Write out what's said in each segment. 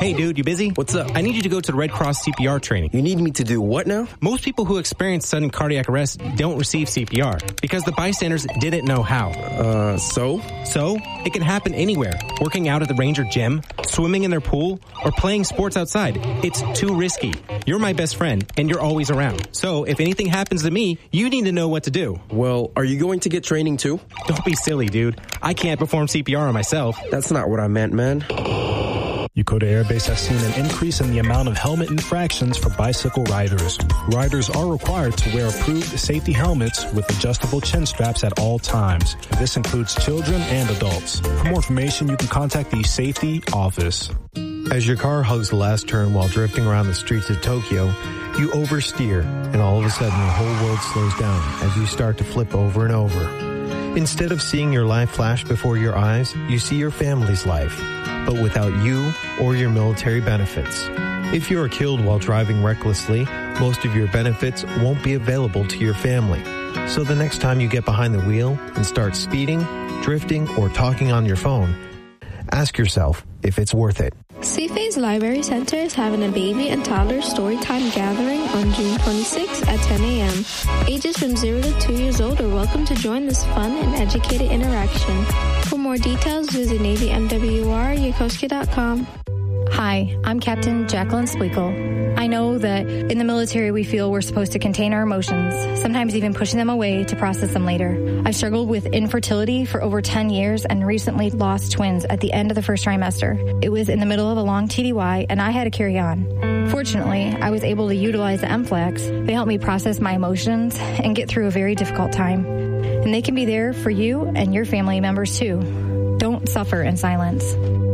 Hey, dude, you busy? What's up? I need you to go to the Red Cross CPR training. You need me to do what now? Most people who experience sudden cardiac arrest don't receive CPR because the bystanders didn't know how. So? So, it can happen anywhere. Working out at the Ranger gym, swimming in their pool, or playing sports outside. It's too risky. You're my best friend, and you're always around. So, if anything happens to me, you need to know what to do. Well, are you going to get training too? Don't be silly, dude. I can't perform CPR on myself. That's not what I meant, man. Yokota Air Base has seen an increase in the amount of helmet infractions for bicycle riders. Riders are required to wear approved safety helmets with adjustable chin straps at all times. This includes children and adults. For more information, you can contact the safety office. As your car hugs the last turn while drifting around the streets of Tokyo, you oversteer, and all of a sudden your whole world slows down as you start to flip over and over. Instead of seeing your life flash before your eyes, you see your family's life, but without you or your military benefits. If you are killed while driving recklessly, most of your benefits won't be available to your family. So the next time you get behind the wheel and start speeding, drifting, or talking on your phone, ask yourself if it's worth it. CFA's Library Center is having a baby and toddler storytime gathering on June 26 at 10 a.m. Ages from 0 to 2 years old are welcome to join this fun and educated interaction. For more details, visit NavyMWR.Yokosuka.com. Hi, I'm Captain Jacqueline Spliegel. I know that in the military we feel we're supposed to contain our emotions, sometimes even pushing them away to process them later. I've struggled with infertility for over 10 years and recently lost twins at the end of the first trimester. It was in the middle of a long TDY and I had to carry on. Fortunately, I was able to utilize the MFLEX. They helped me process my emotions and get through a very difficult time. And they can be there for you and your family members too. Don't suffer in silence.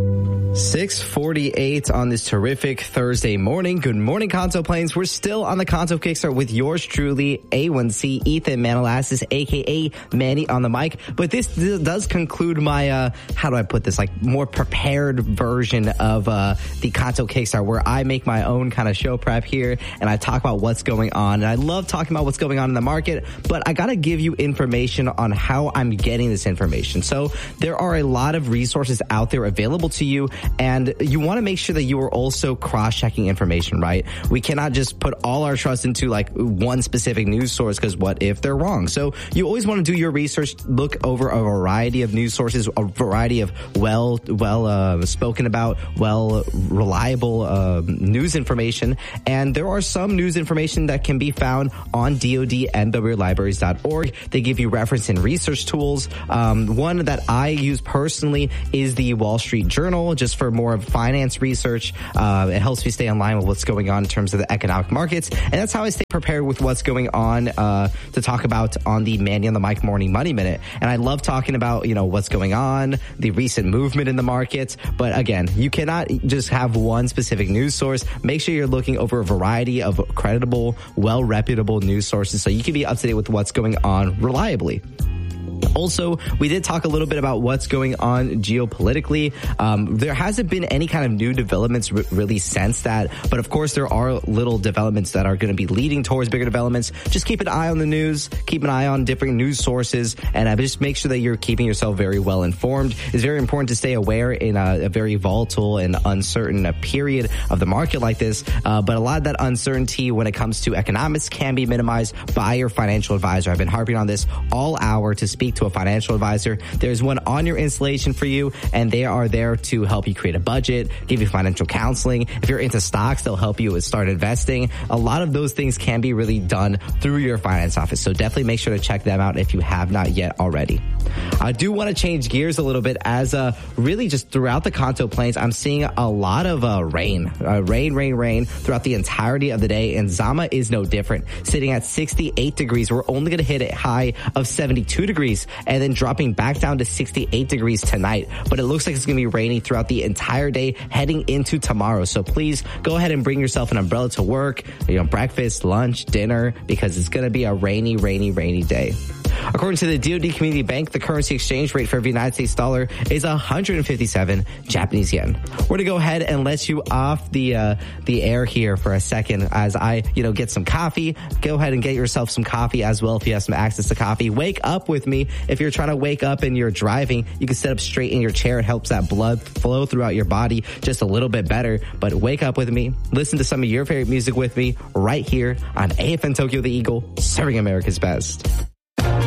6:48 on this terrific Thursday morning. Good morning, Kanto Plains. We're still on the Kanto Kickstart with yours truly, A1C, Ethan Manalassis, a.k.a. Manny on the mic. But this does conclude my, how do I put this, like more prepared version of the Kanto Kickstart, where I make my own kind of show prep here and I talk about what's going on. And I love talking about what's going on in the market, but I got to give you information on how I'm getting this information. So there are a lot of resources out there available to you, and you want to make sure that you are also cross-checking information, right? We cannot just put all our trust into like one specific news source, because what if they're wrong? So you always want to do your research, look over a variety of news sources, a variety of spoken about, reliable news information. And there are some news information that can be found on DoD-NWLibraries.org. They give you reference and research tools. One that I use personally is the Wall Street Journal, just for more of finance research. It helps me stay in line with what's going on in terms of the economic markets. And that's how I stay prepared with what's going on to talk about on the Manny on the Mic Morning Money Minute. And I love talking about, what's going on, the recent movement in the markets. But again, you cannot just have one specific news source. Make sure you're looking over a variety of credible, well-reputable news sources so you can be up to date with what's going on reliably. Also, we did talk a little bit about what's going on geopolitically. There hasn't been any kind of new developments really since that. But of course, there are little developments that are going to be leading towards bigger developments. Just keep an eye on the news, keep an eye on different news sources, and just make sure that you're keeping yourself very well informed. It's very important to stay aware in a very volatile and uncertain period of the market like this. But a lot of that uncertainty when it comes to economics can be minimized by your financial advisor. I've been harping on this all hour to speak to a financial advisor. There's one on your installation for you, and they are there to help you create a budget, give you financial counseling. If you're into stocks, they'll help you start investing. A lot of those things can be really done through your finance office. So definitely make sure to check them out if you have not yet already. I do want to change gears a little bit as really just throughout the Kanto Plains, I'm seeing a lot of rain throughout the entirety of the day, and Zama is no different. Sitting at 68 degrees. We're only going to hit a high of 72 degrees and then dropping back down to 68 degrees tonight. But it looks like it's going to be raining throughout the entire day heading into tomorrow. So please go ahead and bring yourself an umbrella to work, breakfast, lunch, dinner, because it's going to be a rainy day. According to the DoD Community Bank, the currency exchange rate for every United States dollar is 157 Japanese yen. We're going to go ahead and let you off the air here for a second as I, get some coffee. Go ahead and get yourself some coffee as well if you have some access to coffee. Wake up with me. If you're trying to wake up and you're driving, you can sit up straight in your chair. It helps that blood flow throughout your body just a little bit better. But wake up with me. Listen to some of your favorite music with me right here on AFN Tokyo the Eagle, serving America's best.